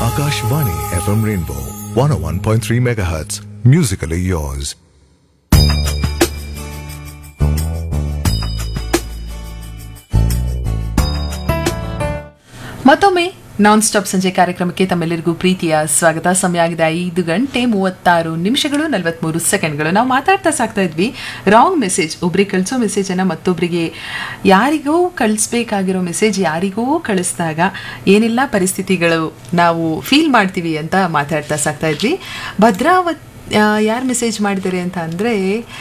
Akashvani FM Rainbow 101.3 MHz. Musically yours. ಮತ್ತೊಮ್ಮೆ non stop ಸಂಜೆ ಕಾರ್ಯಕ್ರಮಕ್ಕೆ ತಮ್ಮೆಲ್ಲರಿಗೂ ಪ್ರೀತಿಯ ಸ್ವಾಗತ. ಸಮಯ ಆಗಿದೆ 5:36 ನಾವು ಮಾತಾಡ್ತಾ ಸಾಕ್ತಾ ಇದ್ವಿ ರಾಂಗ್ ಮೆಸೇಜ್. ಒಬ್ರಿಗೆ ಕಳಿಸೋ ಮೆಸೇಜನ್ನು ಮತ್ತೊಬ್ಬರಿಗೆ ಯಾರಿಗೋ ಕಳಿಸ್ಬೇಕಾಗಿರೋ ಮೆಸೇಜ್ ಯಾರಿಗೋ ಕಳಿಸಿದಾಗ ಏನೆಲ್ಲ ಪರಿಸ್ಥಿತಿಗಳು ನಾವು ಫೀಲ್ ಮಾಡ್ತೀವಿ ಅಂತ ಮಾತಾಡ್ತಾ ಸಾಕ್ತಾ ಇದ್ವಿ. ಭದ್ರಾವತಿ ಯಾರು ಮೆಸೇಜ್ ಮಾಡಿದ್ದಾರೆ ಅಂತ ಅಂದರೆ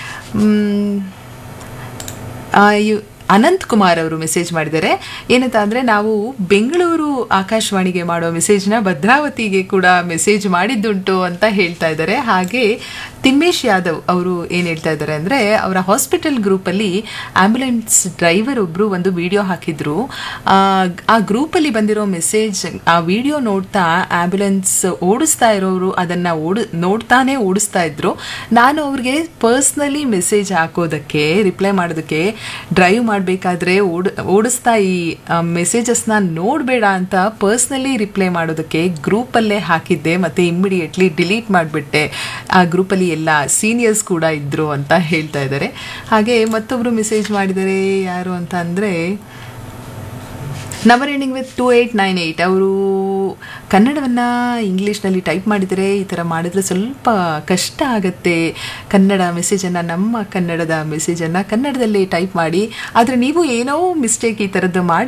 ಅನಂತ್ ಕುಮಾರ್ ಅವರು ಮೆಸೇಜ್ ಮಾಡಿದ್ದಾರೆ. ಏನಂತ ಅಂದರೆ ನಾವು ಬೆಂಗಳೂರು ಆಕಾಶವಾಣಿಗೆ ಮಾಡೋ ಮೆಸೇಜ್ನ ಭದ್ರಾವತಿಗೆ ಕೂಡ ಮೆಸೇಜ್ ಮಾಡಿದ್ದುಂಟು ಅಂತ ಹೇಳ್ತಾ ಇದ್ದಾರೆ. ಹಾಗೆ ತಿಮ್ಮೇಶ್ ಯಾದವ್ ಅವರು ಏನು ಹೇಳ್ತಾ ಇದ್ದಾರೆ ಅಂದರೆ ಅವರ ಹಾಸ್ಪಿಟಲ್ ಗ್ರೂಪಲ್ಲಿ ಆ್ಯಂಬುಲೆನ್ಸ್ ಡ್ರೈವರ್ ಒಬ್ಬರು ಒಂದು ವಿಡಿಯೋ ಹಾಕಿದ್ರು. ಆ ಗ್ರೂಪಲ್ಲಿ ಬಂದಿರೋ ಮೆಸೇಜ್ ಆ ವಿಡಿಯೋ ನೋಡ್ತಾ ಆ್ಯಂಬುಲೆನ್ಸ್ ಓಡಿಸ್ತಾ ಇರೋರು ಅದನ್ನು ನೋಡ್ತಾನೆ ಓಡಿಸ್ತಾ ಇದ್ರು. ನಾನು ಅವ್ರಿಗೆ ಪರ್ಸ್ನಲಿ ಮೆಸೇಜ್ ಹಾಕೋದಕ್ಕೆ ರಿಪ್ಲೈ ಮಾಡೋದಕ್ಕೆ ಡ್ರೈವ್ ಮಾಡಬೇಕಾದ್ರೆ ಓಡಿಸ್ತಾ ಈ ಮೆಸೇಜಸ್ನ ನೋಡಬೇಡ ಅಂತ ಪರ್ಸ್ನಲಿ ರಿಪ್ಲೈ ಮಾಡೋದಕ್ಕೆ ಗ್ರೂಪಲ್ಲೇ ಹಾಕಿದ್ದೆ ಮತ್ತು ಇಮ್ಮಿಡಿಯೇಟ್ಲಿ ಡಿಲೀಟ್ ಮಾಡಿಬಿಟ್ಟೆ. ಆ ಗ್ರೂಪಲ್ಲಿ ಎಲ್ಲ ಸೀನಿಯರ್ಸ್ ಕೂಡ ಇದ್ದರು ಅಂತ ಹೇಳ್ತಾ ಇದ್ದಾರೆ. ಹಾಗೆ ಮತ್ತೊಬ್ಬರು ಮೆಸೇಜ್ ಮಾಡಿದ್ದಾರೆ. ಯಾರು ಅಂತ ಅಂದರೆ ನಂಬರ್ ಎಂಡಿಂಗ್ ವಿತ್ 2898 ಅವರು ಕನ್ನಡವನ್ನು ಇಂಗ್ಲೀಷ್ನಲ್ಲಿ ಟೈಪ್ ಮಾಡಿದರೆ ಈ ಥರ ಮಾಡಿದರೆ ಸ್ವಲ್ಪ ಕಷ್ಟ ಆಗುತ್ತೆ. ಕನ್ನಡ ಮೆಸೇಜನ್ನು ನಮ್ಮ ಕನ್ನಡದ ಮೆಸೇಜನ್ನು ಕನ್ನಡದಲ್ಲೇ ಟೈಪ್ ಮಾಡಿ, ಆದರೆ ನೀವು ಏನೋ ಮಿಸ್ಟೇಕ್ ಈ ಥರದ್ದು ಮಾಡಿ